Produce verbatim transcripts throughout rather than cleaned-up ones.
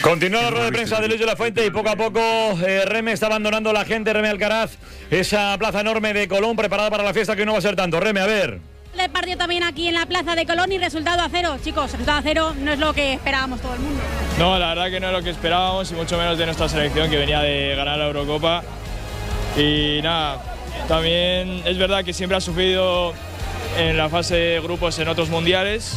Continúa la rueda de prensa de Luis de la Fuente y poco a poco eh, Reme está abandonando la gente, Reme Alcaraz, esa plaza enorme de Colón preparada para la fiesta que no va a ser tanto. Reme, a ver. El partido también aquí en la plaza de Colón y resultado a cero. Chicos, resultado a cero no es lo que esperábamos todo el mundo. No, la verdad que no es lo que esperábamos y mucho menos de nuestra selección que venía de ganar la Eurocopa. Y nada, también es verdad que siempre ha sufrido en la fase de grupos en otros mundiales.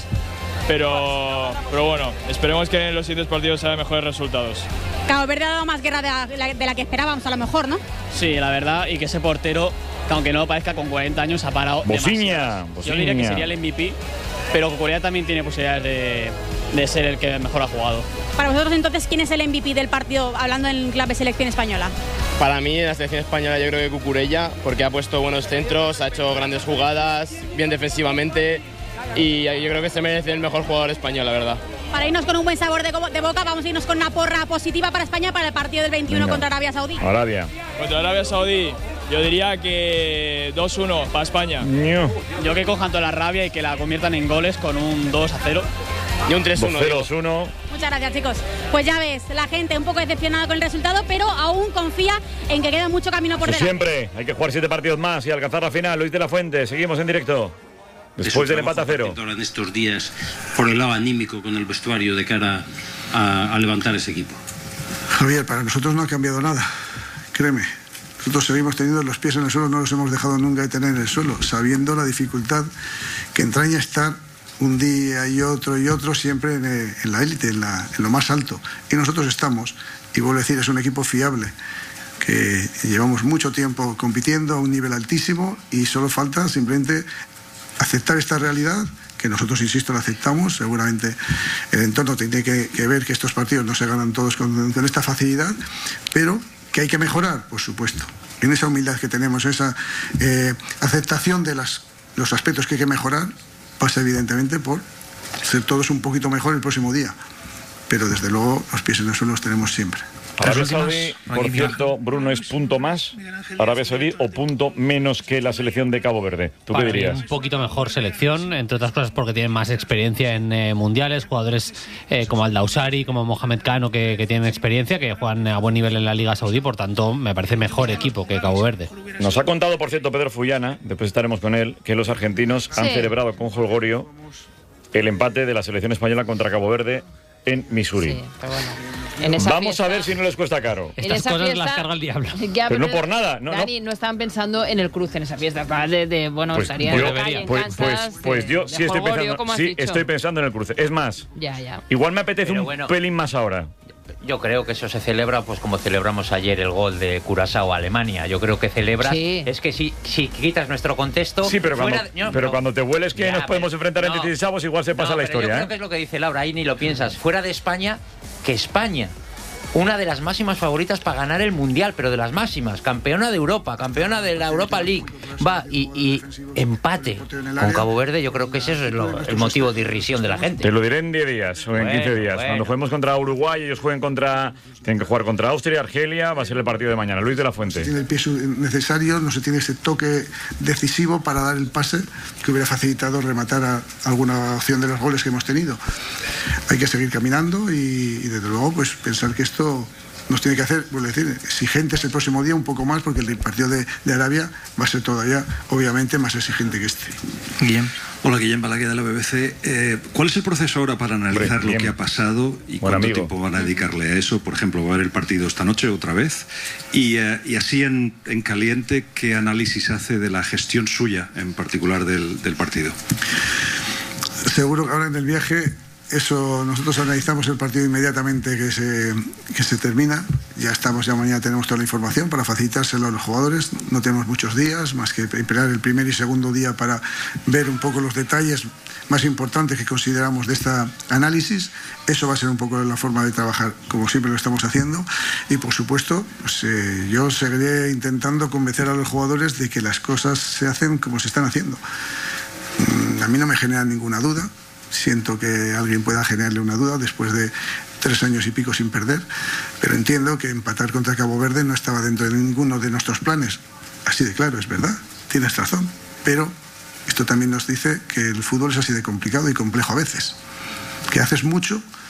Pero, pero bueno, esperemos que en los siguientes partidos haya mejores resultados. Cabo Verde ha dado más guerra de la, de la que esperábamos, a lo mejor, ¿no? Sí, la verdad, y que ese portero, que aunque no lo parezca, con cuarenta años ha parado Bociña, demasiado. Yo diría que sería el M V P, pero Cucurella también tiene posibilidades de, de ser el que mejor ha jugado. Para vosotros, entonces, ¿quién es el M V P del partido, hablando en clave selección española? Para mí, en la selección española, yo creo que Cucurella, porque ha puesto buenos centros, ha hecho grandes jugadas, bien defensivamente. Y yo creo que se merece el mejor jugador español, la verdad. Para irnos con un buen sabor de, de boca, vamos a irnos con una porra positiva para España para el partido del veintiuno Venga. Contra Arabia Saudí. Arabia. Contra Arabia Saudí, yo diría que dos uno para España. Mío. Yo que cojan toda la rabia y que la conviertan en goles con un dos a cero. Y un tres uno. dos uno. Muchas gracias, chicos. Pues ya ves, la gente un poco decepcionada con el resultado, pero aún confía en que queda mucho camino por delante. Siempre hay que jugar siete partidos más y alcanzar la final. Luis de la Fuente, seguimos en directo. Después del empate a cero. En estos días, por el lado anímico con el vestuario de cara a, a levantar ese equipo. Javier, para nosotros no ha cambiado nada, créeme. Nosotros seguimos teniendo los pies en el suelo, no los hemos dejado nunca de tener en el suelo, sabiendo la dificultad que entraña estar un día y otro y otro siempre en, en la élite, en, la, en lo más alto. Y nosotros estamos, y vuelvo a decir, es un equipo fiable, que llevamos mucho tiempo compitiendo a un nivel altísimo y solo falta simplemente aceptar esta realidad, que nosotros, insisto, la aceptamos. Seguramente el entorno tiene que, que ver que estos partidos no se ganan todos con, con esta facilidad, pero que hay que mejorar, por supuesto. En esa humildad que tenemos, esa eh, aceptación de las, los aspectos que hay que mejorar, pasa evidentemente por ser todos un poquito mejor el próximo día. Pero desde luego los pies en el suelo los tenemos siempre. Arabia Saudí, por cierto, Bruno, ¿es punto más Arabia Saudí o punto menos que la selección de Cabo Verde? ¿Tú Para qué dirías? Un poquito mejor selección, entre otras cosas porque tienen más experiencia en eh, mundiales, jugadores eh, como Al-Dawsari, como Mohamed Kano, que, que tienen experiencia, que juegan a buen nivel en la Liga Saudí, por tanto me parece mejor equipo que Cabo Verde. Nos ha contado, por cierto, Pedro Fullana, después estaremos con él, que los argentinos sí. han celebrado con jolgorio el empate de la selección española contra Cabo Verde en Missouri. Sí, pero bueno. En esa Vamos fiesta, a ver si no les cuesta caro. Estas cosas fiesta, las carga el diablo. Ya, pero, pero no por nada. No, Dani, no. no estaban pensando en el cruce en esa fiesta. De, de, bueno, pues, estaría pues, en la calle, en pues, Kansas, pues, pues de, yo de sí, estoy pensando, sí estoy pensando en el cruce. Es más, ya, ya. igual me apetece pero un bueno, pelín más ahora. Yo creo que eso se celebra pues como celebramos ayer el gol de Curazao a Alemania. Yo creo que celebras sí. es que si, si quitas nuestro contexto... Sí, pero, fuera, cuando, no, pero, pero cuando te hueles que ya, nos podemos pero, enfrentar no, en dieciséis, igual se pasa no, la pero historia. Yo ¿eh? creo que es lo que dice Laura, ahí ni lo piensas. Fuera de España, que España... una de las máximas favoritas para ganar el Mundial, pero de las máximas, campeona de Europa, campeona de la Europa League, va, y, y empate con Cabo Verde, yo creo que ese es lo, el motivo de irrisión de la gente. Te lo diré en diez días o en bueno, quince días, bueno. Cuando juguemos contra Uruguay, ellos jueguen contra, tienen que jugar contra Austria, Argelia, va a ser el partido de mañana. Luis de la Fuente. No se tiene el pie necesario, no se tiene ese toque decisivo para dar el pase que hubiera facilitado rematar a alguna opción de los goles que hemos tenido. Hay que seguir caminando y, y desde luego pues pensar que esto nos tiene que hacer, vuelvo a decir, exigentes el próximo día un poco más, porque el partido de, de Arabia va a ser todavía, obviamente, más exigente que este. Guillem. Hola, Guillem Balaguer de la B B C. Eh, ¿Cuál es el proceso ahora para analizar Hombre, lo que ha pasado y Buen cuánto amigo. tiempo van a dedicarle a eso? Por ejemplo, ¿va a haber el partido esta noche otra vez? Y, eh, y así en, en caliente, ¿qué análisis hace de la gestión suya, en particular del, del partido? Seguro que ahora en el viaje... Eso, nosotros analizamos el partido inmediatamente que se, que se termina. Ya estamos, ya mañana tenemos toda la información para facilitárselo a los jugadores. No tenemos muchos días, más que esperar el primer y segundo día para ver un poco los detalles más importantes que consideramos de este análisis. Eso va a ser un poco la forma de trabajar, como siempre lo estamos haciendo. Y por supuesto, pues, eh, yo seguiré intentando convencer a los jugadores de que las cosas se hacen como se están haciendo. Mm, a mí no me genera ninguna duda. Siento que alguien pueda generarle una duda después de tres años y pico sin perder, pero entiendo que empatar contra Cabo Verde no estaba dentro de ninguno de nuestros planes. Así de claro, es verdad, tienes razón, pero esto también nos dice que el fútbol es así de complicado y complejo a veces, que haces mucho,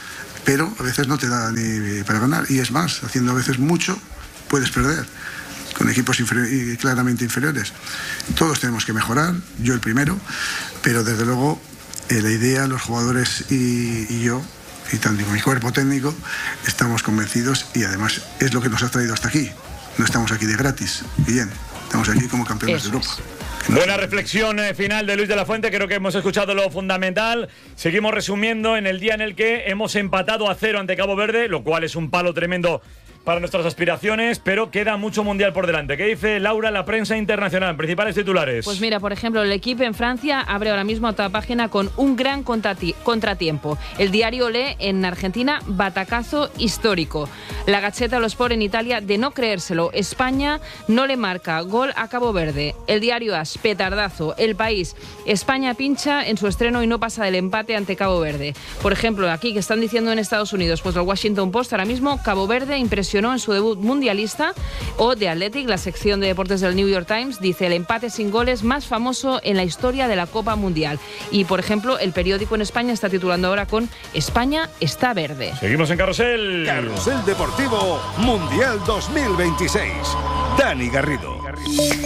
pero a veces no te da ni para ganar. Y es más, haciendo a veces mucho, puedes perder con equipos inferi- claramente inferiores. Todos tenemos que mejorar, yo el primero, pero desde luego eh, la idea, los jugadores y, y yo, y también mi cuerpo técnico, estamos convencidos y además es lo que nos ha traído hasta aquí. No estamos aquí de gratis, bien, estamos aquí como campeones Eso de Europa. Es. Buena reflexión eh, final de Luis de la Fuente, creo que hemos escuchado lo fundamental. Seguimos resumiendo en el día en el que hemos empatado a cero ante Cabo Verde, lo cual es un palo tremendo para nuestras aspiraciones, pero queda mucho mundial por delante. ¿Qué dice Laura, la prensa internacional? Principales titulares. Pues mira, por ejemplo, el equipo en Francia abre ahora mismo otra página con un gran contratiempo. El diario lee en Argentina, batacazo histórico. La Gazzetta dello Sport en Italia, de no creérselo, España no le marca gol a Cabo Verde. El diario AS, petardazo. El País, España pincha en su estreno y no pasa del empate ante Cabo Verde. Por ejemplo, aquí que están diciendo en Estados Unidos, pues el Washington Post ahora mismo, Cabo Verde impresionó en su debut mundialista, o The Athletic, la sección de deportes del New York Times, dice el empate sin goles más famoso en la historia de la Copa Mundial. Y, por ejemplo, el periódico en España está titulando ahora con España está verde. Seguimos en Carrusel. Carrusel Deportivo Mundial dos mil veintiséis. Dani Garrido.